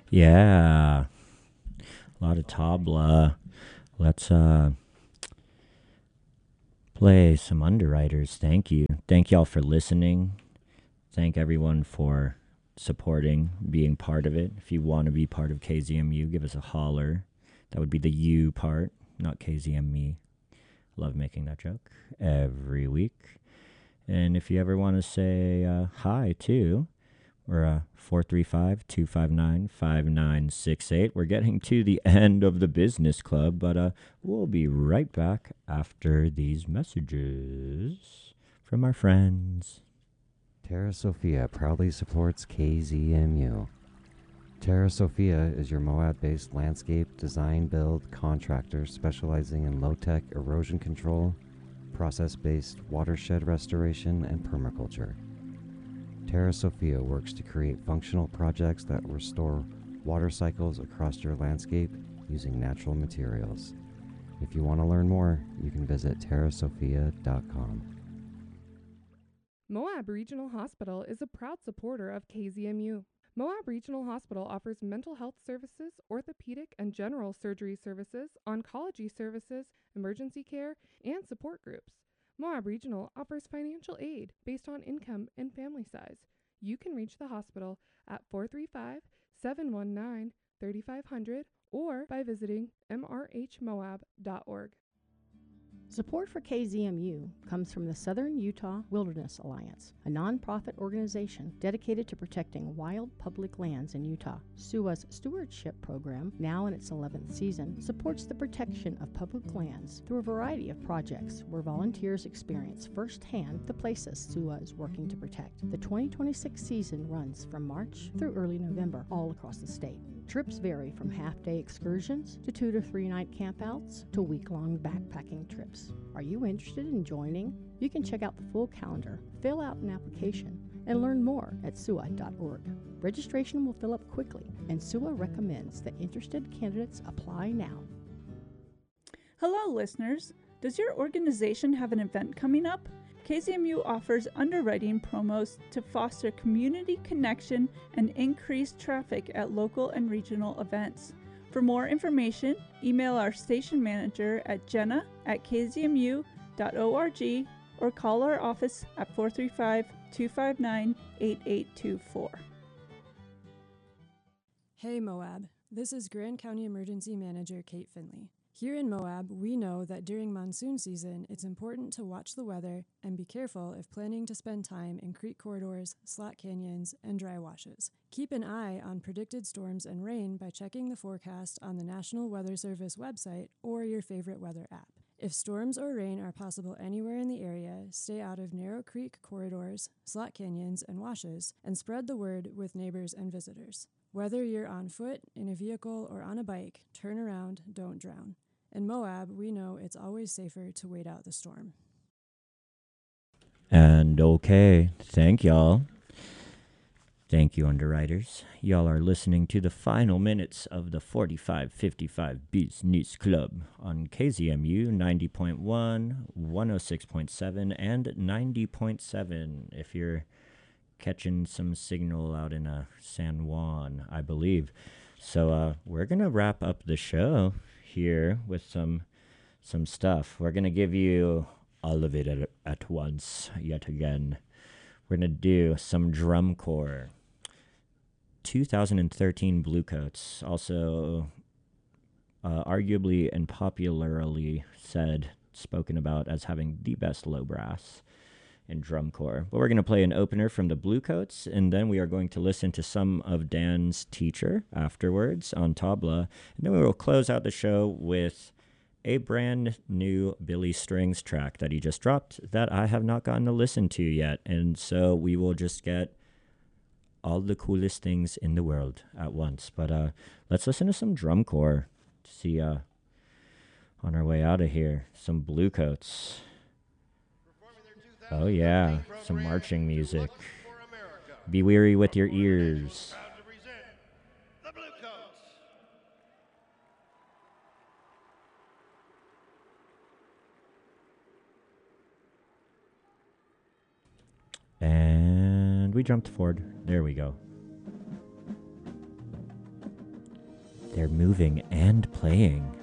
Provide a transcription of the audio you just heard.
Yeah, a lot of tabla. Let's play some underwriters. Thank you. Thank y'all for listening. Thank everyone for supporting, being part of it. If you want to be part of KZMU, give us a holler. That would be the U part, not KZM me. Love making that joke every week. And if you ever want to say hi too, we're 435 259 5968. We're getting to the end of the business club, but we'll be right back after these messages from our friends. Terra Sophia proudly supports KZMU. Terra Sophia is your Moab-based landscape design build contractor specializing in low-tech erosion control, process-based watershed restoration, and permaculture. Terra Sophia works to create functional projects that restore water cycles across your landscape using natural materials. If you want to learn more, you can visit terrasophia.com. Moab Regional Hospital is a proud supporter of KZMU. Moab Regional Hospital offers mental health services, orthopedic and general surgery services, oncology services, emergency care, and support groups. Moab Regional offers financial aid based on income and family size. You can reach the hospital at 435-719-3500 or by visiting mrhmoab.org. Support for KZMU comes from the Southern Utah Wilderness Alliance, a nonprofit organization dedicated to protecting wild public lands in Utah. SUA's stewardship program, now in its 11th season, supports the protection of public lands through a variety of projects where volunteers experience firsthand the places SUA is working to protect. The 2026 season runs from March through early November all across the state. Trips vary from half-day excursions to 2 to 3 night campouts to week-long backpacking trips. Are you interested in joining? You can check out the full calendar, fill out an application, and learn more at SUA.org. Registration will fill up quickly, and SUA recommends that interested candidates apply now. Hello, listeners. Does your organization have an event coming up? KZMU offers underwriting promos to foster community connection and increase traffic at local and regional events. For more information, email our station manager at jenna@kzmu.org or call our office at 435-259-8824. Hey Moab, this is Grand County Emergency Manager Kate Finley. Here in Moab, we know that during monsoon season, it's important to watch the weather and be careful if planning to spend time in creek corridors, slot canyons, and dry washes. Keep an eye on predicted storms and rain by checking the forecast on the National Weather Service website or your favorite weather app. If storms or rain are possible anywhere in the area, stay out of narrow creek corridors, slot canyons, and washes, and spread the word with neighbors and visitors. Whether you're on foot, in a vehicle, or on a bike, turn around, don't drown. In Moab, we know it's always safer to wait out the storm. And okay, thank y'all. Thank you, underwriters. Y'all are listening to the final minutes of the 4555 Business Club on KZMU 90.1, 106.7, and 90.7. If you're catching some signal out in San Juan, I believe. So we're going to wrap up the show here with some stuff. We're going to give you all of it at once, yet again. We're going to do some drum corps. 2013 Bluecoats, also arguably and popularly spoken about as having the best low brass in drum corps. But we're going to play an opener from the Bluecoats, and then we are going to listen to some of Dan's Teacher afterwards on tabla, and then we will close out the show with a brand new Billy Strings track that he just dropped that I have not gotten to listen to yet, and so we will just get all the coolest things in the world at once. But let's listen to some drum corps to see on our way out of here. Some Bluecoats. Oh yeah, some marching music. Be weary with your ears. And we jumped forward. There we go. They're moving and playing.